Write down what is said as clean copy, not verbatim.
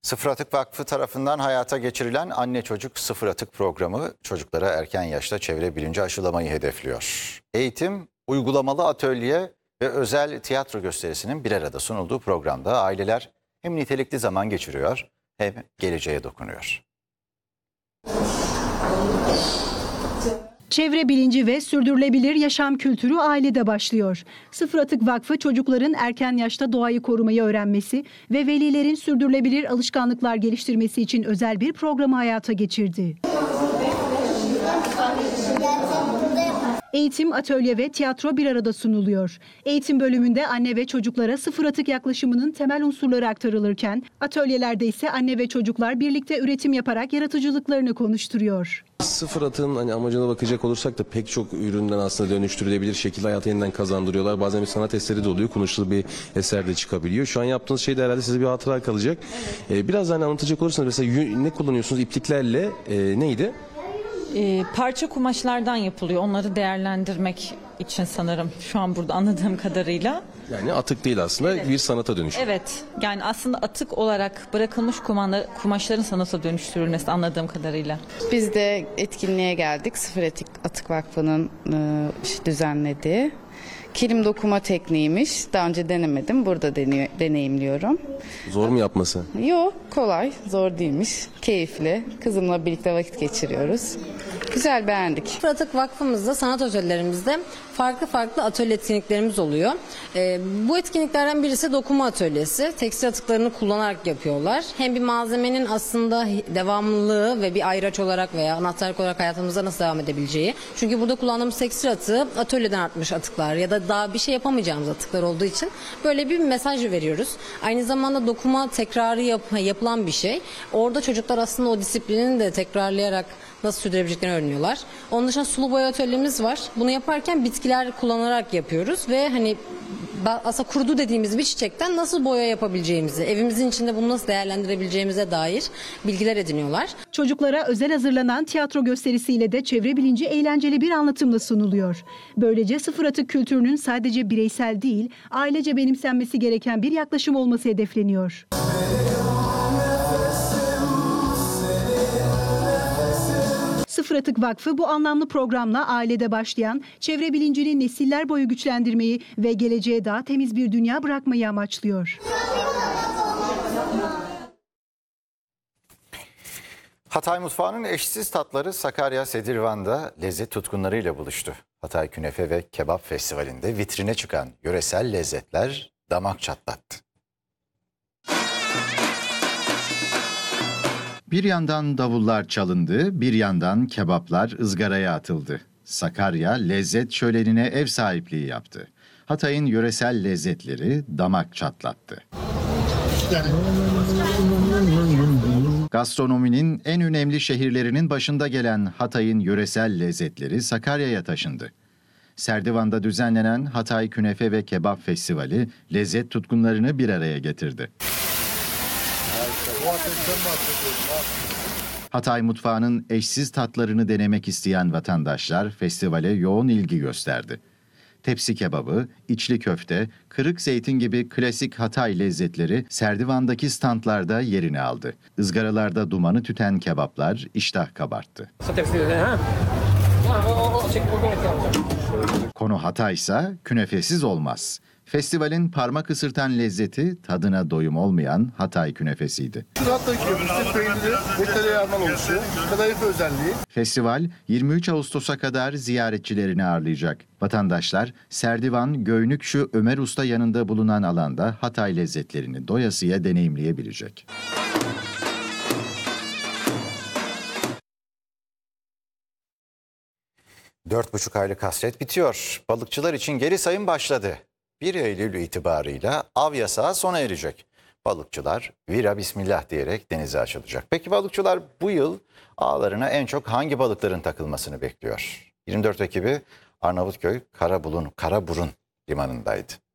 Sıfır Atık Vakfı tarafından hayata geçirilen Anne Çocuk Sıfır Atık programı çocuklara erken yaşta çevre bilinci aşılamayı hedefliyor. Eğitim, uygulamalı atölye ve özel tiyatro gösterisinin bir arada sunulduğu programda aileler hem nitelikli zaman geçiriyor hem geleceğe dokunuyor. Çevre bilinci ve sürdürülebilir yaşam kültürü ailede başlıyor. Sıfır Atık Vakfı çocukların erken yaşta doğayı korumayı öğrenmesi ve velilerin sürdürülebilir alışkanlıklar geliştirmesi için özel bir programı hayata geçirdi. Eğitim, atölye ve tiyatro bir arada sunuluyor. Eğitim bölümünde anne ve çocuklara sıfır atık yaklaşımının temel unsurları aktarılırken, atölyelerde ise anne ve çocuklar birlikte üretim yaparak yaratıcılıklarını konuşturuyor. Sıfır atığın amacına bakacak olursak da pek çok üründen aslında dönüştürülebilir şekilde hayata yeniden kazandırıyorlar. Bazen bir sanat eseri de oluyor, konuşulu bir eser de çıkabiliyor. Şu an yaptığınız şey de herhalde size bir hatıra kalacak. Biraz anlatacak olursanız mesela ne kullanıyorsunuz ipliklerle neydi? Parça kumaşlardan yapılıyor. Onları değerlendirmek için sanırım şu an burada anladığım kadarıyla. Yani atık değil aslında, evet. Bir sanata dönüşüyor. Evet, yani aslında atık olarak bırakılmış kumaşların sanata dönüştürülmesi anladığım kadarıyla. Biz de etkinliğe geldik. Sıfır Atık Vakfı'nın düzenlediği. Kilim dokuma tekniğiymiş. Daha önce denemedim. Burada deneyimliyorum. Zor mu yapması? Yok, kolay. Zor değilmiş. Keyifli. Kızımla birlikte vakit geçiriyoruz. Güzel, beğendik. Sıfır Atık Vakfımızda, sanat atölyelerimizde farklı atölye etkinliklerimiz oluyor. Bu etkinliklerden birisi dokuma atölyesi. Tekstil atıklarını kullanarak yapıyorlar. Hem bir malzemenin aslında devamlılığı ve bir ayraç olarak veya anahtarlık olarak hayatımızda nasıl devam edebileceği. Çünkü burada kullandığımız tekstil atığı atölyeden artmış atıklar ya da daha bir şey yapamayacağımız atıklar olduğu için böyle bir mesaj veriyoruz. Aynı zamanda dokuma tekrarı yapılan bir şey. Orada çocuklar aslında o disiplini de tekrarlayarak nasıl sürdürebileceklerini öğreniyorlar. Onun dışında sulu boya atölyemiz var. Bunu yaparken bitkiler kullanarak yapıyoruz ve hani aslında kurudu dediğimiz bir çiçekten nasıl boya yapabileceğimizi, evimizin içinde bunu nasıl değerlendirebileceğimize dair bilgiler ediniyorlar. Çocuklara özel hazırlanan tiyatro gösterisiyle de çevre bilinci eğlenceli bir anlatımla sunuluyor. Böylece sıfır atık kültürünün sadece bireysel değil, ailece benimsenmesi gereken bir yaklaşım olması hedefleniyor. Sıfır Atık Vakfı bu anlamlı programla ailede başlayan çevre bilincini nesiller boyu güçlendirmeyi ve geleceğe daha temiz bir dünya bırakmayı amaçlıyor. Hatay mutfağının eşsiz tatları Sakarya Sedirvan'da lezzet tutkunlarıyla buluştu. Hatay Künefe ve Kebap Festivali'nde vitrine çıkan yöresel lezzetler damak çatlattı. Bir yandan davullar çalındı, bir yandan kebaplar ızgaraya atıldı. Sakarya lezzet şölenine ev sahipliği yaptı. Hatay'ın yöresel lezzetleri damak çatlattı. Gastronominin en önemli şehirlerinin başında gelen Hatay'ın yöresel lezzetleri Sakarya'ya taşındı. Serdivan'da düzenlenen Hatay Künefe ve Kebap Festivali lezzet tutkunlarını bir araya getirdi. Hatay mutfağının eşsiz tatlarını denemek isteyen vatandaşlar festivale yoğun ilgi gösterdi. Tepsi kebabı, içli köfte, kırık zeytin gibi klasik Hatay lezzetleri Serdivan'daki standlarda yerini aldı. Izgaralarda dumanı tüten kebaplar iştah kabarttı. Konu Hatay'sa künefesiz olmaz. Festivalin parmak ısırtan lezzeti tadına doyum olmayan Hatay künefesiydi. Hatay küfesi peyniri ve tereyağından oluşuyor. Kadayıf özelliği. Festival 23 Ağustos'a kadar ziyaretçilerini ağırlayacak. Vatandaşlar Serdivan Göynükşü Ömer Usta yanında bulunan alanda Hatay lezzetlerini doyasıya deneyimleyebilecek. Dört buçuk aylık hasret bitiyor. Balıkçılar için geri sayım başladı. 1 Eylül itibarıyla av yasağı sona erecek. Balıkçılar vira bismillah diyerek denize açılacak. Peki balıkçılar bu yıl ağlarına en çok hangi balıkların takılmasını bekliyor? 24 ekibi Arnavutköy Karaburun limanındaydı.